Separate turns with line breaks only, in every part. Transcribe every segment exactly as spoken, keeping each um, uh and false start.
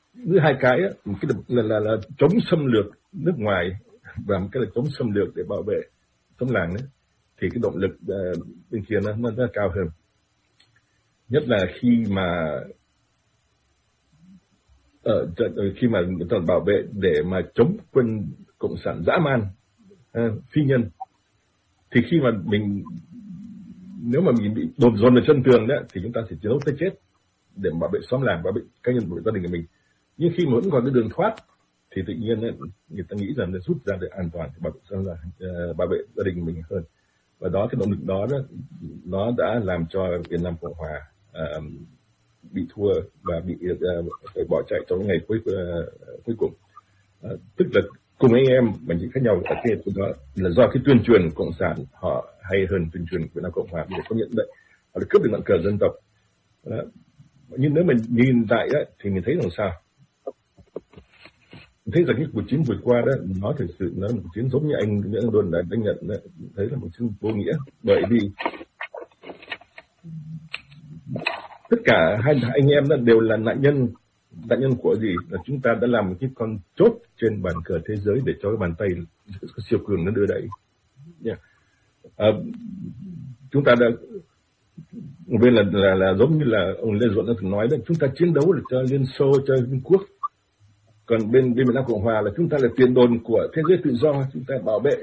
Giữa hai cái á, một cái là, là, là chống xâm lược nước ngoài và một cái là chống xâm lược để bảo vệ tấm làng đấy, thì cái động lực uh, bên kia nó, nó, nó cao hơn. Nhất là khi mà ở uh, khi mà người ta bảo vệ để mà chống quân cộng sản dã man, uh, phi nhân, thì khi mà mình nếu mà mình bị đồn dồn vào chân tường đó thì chúng ta sẽ chiến đấu tới chết để bảo vệ xóm làng, bảo vệ cá nhân, bảo vệ gia đình của mình. Nhưng khi mà vẫn còn cái đường thoát thì tự nhiên ấy, người ta nghĩ rằng là rút ra để an toàn để bảo vệ xóm làng, uh, bảo vệ gia đình của mình hơn. Và đó, cái động lực đó, đó nó đã làm cho Việt Nam Cộng Hòa uh, bị thua và bị uh, phải bỏ chạy trong những ngày cuối uh, cuối cùng. Uh, tức là cùng anh em mà chỉ khác nhau ở cái đó là do cái tuyên truyền cộng sản họ hay hơn tuyên truyền Việt Nam Cộng Hòa, để công nhận đấy, họ đã cướp được ngọn cờ dân tộc. Uh, nhưng nếu mình nhìn lại đó, thì mình thấy rằng sao? Mình thấy rằng cái cuộc chiến vừa qua đó, nó thực sự nó là một cuộc chiến giống như anh Nguyễn Đôn đã đánh nhận đó, thấy là một chiến vô nghĩa, bởi vì tất cả hai anh em đó đều là nạn nhân. Nạn nhân của gì? Là chúng ta đã làm một cái con chốt trên bàn cờ thế giới để cho cái bàn tay siêu cường nó đưa đẩy. Yeah. À, chúng ta đã bên là, là là giống như là ông Lê Duẩn đã từng nói đó, chúng ta chiến đấu là cho Liên Xô, cho Trung Quốc, còn bên bên Việt Nam Cộng Hòa là chúng ta là tiền đồn của thế giới tự do, chúng ta bảo vệ.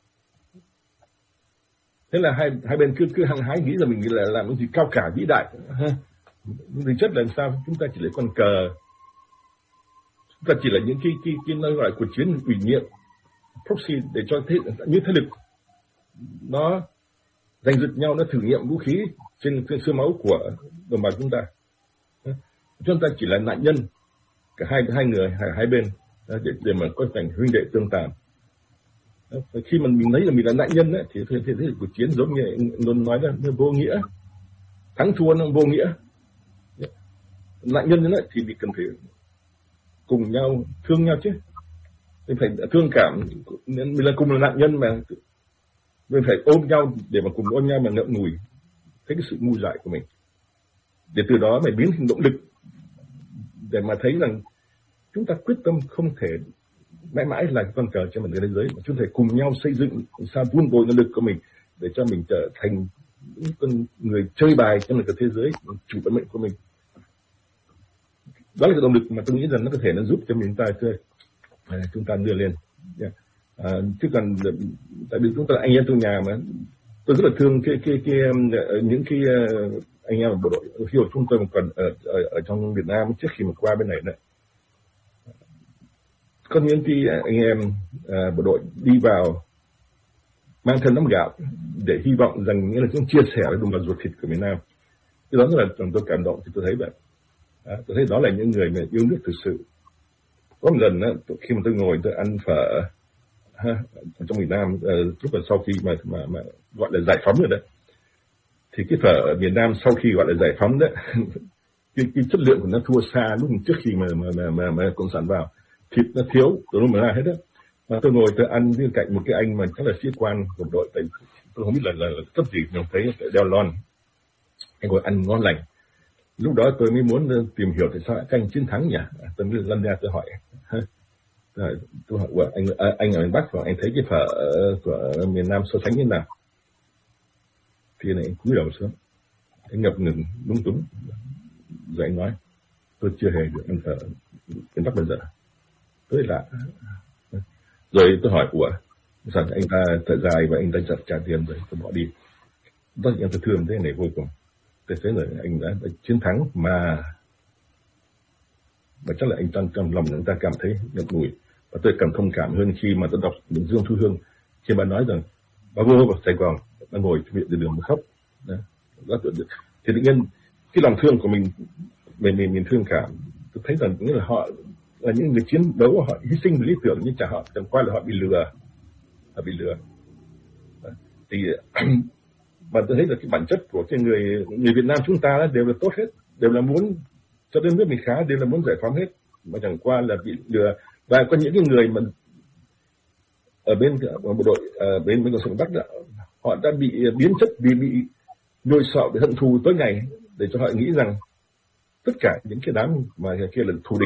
Thế là hai hai bên cứ cứ hăng hái nghĩ là mình là làm cái gì cao cả vĩ đại ha. Nhưng thực chất là làm sao? Chúng ta chỉ là con cờ, chúng ta chỉ là những cái cái cái nó gọi là cuộc chiến ủy nhiệm, proxy, để cho thế như thế lực nó giành giật nhau, nó thử nghiệm vũ khí trên trên xương máu của đồng bào chúng ta. Chúng ta chỉ là nạn nhân, cả hai hai người hai, hai bên để, để mà có thành huynh đệ tương tàn. Khi mà mình thấy là mình là nạn nhân ấy, thì thế thế cuộc chiến giống như anh luôn nói là nó vô nghĩa, thắng thua nó vô nghĩa. Nạn nhân ấy, thì mình cần phải cùng nhau thương nhau chứ, mình phải thương cảm, mình là cùng là nạn nhân mà mình phải ôm nhau để mà cùng ôm nhau mà ngậm ngùi thấy cái sự ngu dại của mình, để từ đó mà biến thành động lực để mà thấy rằng chúng ta quyết tâm không thể mãi mãi là con cờ trên mặt thế giới, mà chúng ta cùng nhau xây dựng sao vun bồi năng lực của mình để cho mình trở thành những con người chơi bài trong cái thế giới, chủ vận mệnh của mình. Đó là cái động lực mà tôi nghĩ rằng nó có thể nó giúp cho chúng ta chơi, à, chúng ta đưa lên. Yeah. À, chứ còn tại vì chúng ta anh em trong nhà mà tôi rất là thương cái cái cái, cái những cái anh em ở bộ đội khi mà chúng tôi còn ở, ở ở trong Việt Nam trước khi mà qua bên này nữa, có những cái anh em à, bộ đội đi vào mang thân nắm gạo để hy vọng rằng nghĩa là chúng chia sẻ với đồng bào ruột thịt của miền Nam. Cái đó rất là tôi cảm động, thì tôi thấy vậy. À, tôi thấy đó là những người mà yêu nước thực sự. Có một lần đó, khi mà tôi ngồi tôi ăn phở ha, ở trong miền Nam, uh, lúc mà sau khi mà, mà mà gọi là giải phóng rồi đấy, thì cái phở ở miền Nam sau khi gọi là giải phóng đấy cái, cái chất lượng của nó thua xa lúc trước khi mà mà mà mà, mà cộng sản vào, thịt nó thiếu từ lúc mà ra hết đó. Mà tôi ngồi tôi ăn bên cạnh một cái anh mà chắc là sĩ quan của đội, tại tôi không biết là là, là cấp gì, nhưng thấy đeo lon, anh ngồi ăn ngon lành. Lúc đó tôi mới muốn tìm hiểu tại sao các anh chiến thắng nhỉ. Tôi mới lăn ra tôi hỏi, rồi tôi hỏi anh anh ở miền Bắc và anh thấy cái phở của miền Nam so sánh như thế nào? Thì này cúi đầu xuống, anh ngập ngừng lúng túng, rồi anh nói tôi chưa hề được ăn phở miền Bắc bao giờ, tôi lạ. Rồi tôi hỏi ủa sao anh ta thở dài và anh ta trả tiền rồi tôi bỏ đi. Đó là tôi thương thế này vô cùng. Tôi thấy là anh đã, đã chiến thắng mà và chắc là anh trong trong lòng chúng ta cảm thấy ngậm ngùi. Và tôi cảm thông cảm hơn khi mà tôi đọc Bình Dương Thu Hương, khi bà nói rằng bà vô vào Sài Gòn, bà ngồi viện từ đường mà khóc. Đó. Đó, thì tự nhiên cái lòng thương của mình mình mình, mình thương cảm. Tôi thấy rằng nghĩa là họ là những người chiến đấu, họ hy sinh lý tưởng, nhưng chả họ chẳng qua là họ bị lừa, họ bị lừa. Đó. Thì và tôi thấy là cái bản chất của cái người người Việt Nam chúng ta đều là tốt hết, đều là muốn cho đất nước mình khá, đều là muốn giải phóng hết, mà chẳng qua là bị lừa. Và có những cái người mà ở bên ở bộ đội ở bên bên Cộng sản Bắc đó, họ đã bị biến chất vì bị nhồi sọ, bị hận thù tối ngày, để cho họ nghĩ rằng tất cả những cái đám mà kia là thù địch